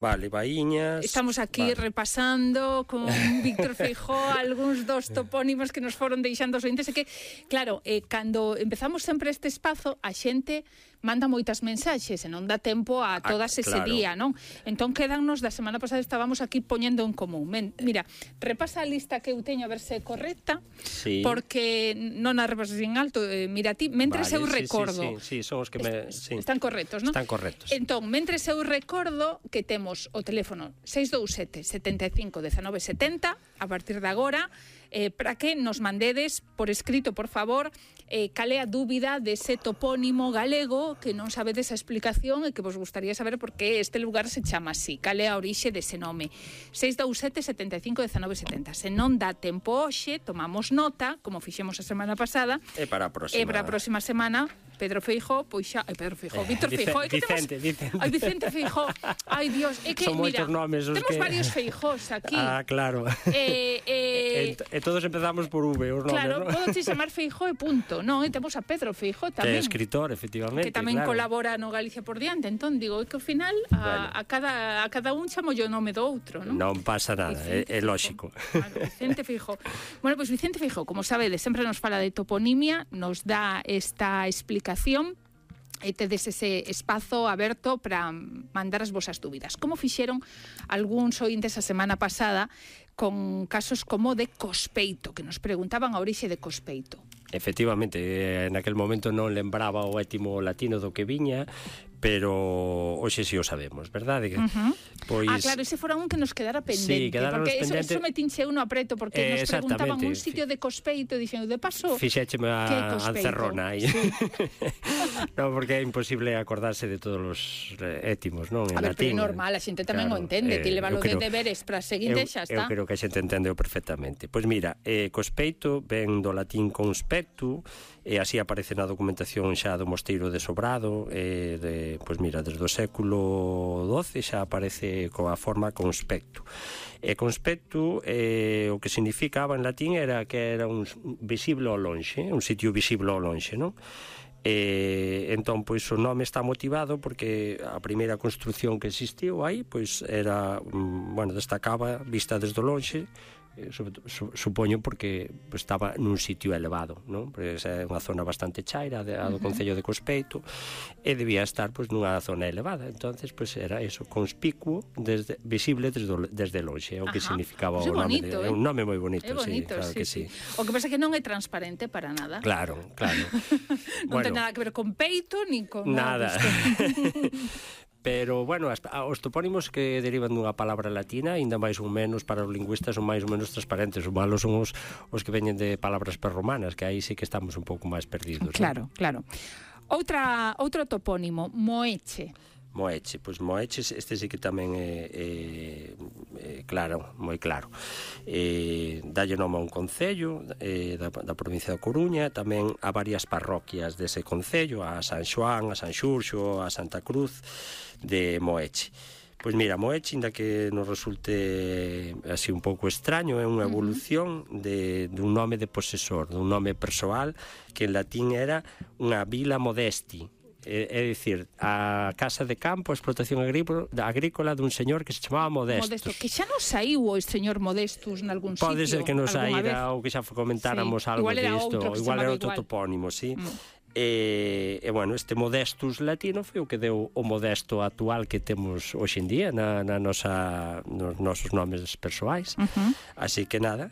Vale, Baíñas... Estamos aquí repasando con Víctor Feijóo algúns dos topónimos que nos foron deixando os ointes. E que, claro, cando empezamos sempre este espazo, a xente manda moitas mensaxes e non dá tempo a todas ese día, non? Entón, quedannos, da semana pasada estábamos aquí poñendo en común. Mira, repasa a lista que eu teño a ver se é correcta, porque non a repasas en alto, mira ti, mentres eu recordo. Sí, son os que me... Están correctos, non? Están correctos. Entón, mentres eu recordo que temos o teléfono 627 75 19 70 a partir de agora, para que nos mandedes por escrito, por favor, cal é a dúbida dese topónimo galego que non sabedes a explicación e que vos gustaría saber por que este lugar se chama así, cal é a orixe dese nome. 627 75 19 70. Se non dá tempo hoxe, tomamos nota, como fixemos a semana pasada, e para a próxima semana Pedro Feijóo, pois xa... Pedro Feijóo, Víctor Feijóo... Vicente. Vicente Feijóo. Ai, Dios, é que, mira, temos varios Feijóos aquí. Claro. E todos empezamos por V, os nomes, claro, ¿no? podo chamar Feijóo e punto, non? E temos a Pedro Feijóo tamén. Que é escritor, efectivamente, que tamén colabora no Galicia por diante. Entón, digo, é que ao final a cada un chamo o nome do outro, non? Non pasa nada, é lóxico. Claro, Vicente Feijóo. Bueno, pois Vicente Feijóo, como sabedes, sempre nos fala de toponimia, nos dá esta explicación e tedes ese espazo aberto para mandar as vosas dúbidas. Como fixeron algúns ointes a semana pasada con casos como de cospeito, que nos preguntaban a orixe de cospeito. Efectivamente, naquel momento non lembraba o étimo latino do que viña, pero hoxe si o sabemos, verdade? Pois... claro, ese fora un que nos quedara pendente, porque eso me tinche uno apreto, porque nos preguntaban un sitio de cospeito e dixen, de paso, fixécheme a encerrona aí. Sí. No, porque é imposible acordarse de todos os étimos, non? A ver, pero é normal, a xente tamén o entende, ti levalo de deberes para seguinte, xa está. Eu creo que a xente entendeu perfectamente. Pois mira, cospeito ven do latín conspectu, e así aparece na documentación xa do mosteiro de Sobrado, pois mira, desde o século XII xa aparece coa forma conspectu. E conspectu, o que significaba en latín era que era un visible ao lonxe, un sitio visible ao lonxe, non? Entón, pois o nome está motivado porque a primeira construción que existiu aí, pois era, destacaba vista desde o lonxe, supoño porque estaba nun sitio elevado, non? Porque é unha zona bastante chaira do concello de Cospeito e debía estar pois nunha zona elevada, entonces pois era eso, conspicuo, visible desde lonxe, é o que significaba o nome. É un nome moi bonito, claro que sí. O que pasa é que non é transparente para nada. Claro. Non ten nada que ver con peito ni con nada. Pero, bueno, os topónimos que derivan dunha palabra latina, ainda máis ou menos para os lingüistas son máis ou menos transparentes. Os malos son os que veñen de palabras prerromanas, que aí sí que estamos un pouco máis perdidos. Claro. Outro topónimo, Moeche. Moeche, este sí que tamén é claro, moi claro. Dalle nome a un concello da provincia da Coruña, tamén a varias parroquias dese concello, a San Xoán, a San Xurxo, a Santa Cruz de Moeche. Pois mira, Moeche, inda que nos resulte así un pouco extraño, é unha evolución dun nome de posesor, dun nome persoal que en latín era unha vila modesti. É dicir, a casa de campo, a explotación agrícola dun señor que se chamaba Modesto, que xa nos saiu o señor Modestus nalgún sitio. Pode ser que nos saíra ou que xa comentáramos algo disto, igual era outro topónimo, sí. E, bueno, este Modestus latino foi o que deu o Modesto actual que temos hoxe en día nos nosos nomes persoais. Así que nada,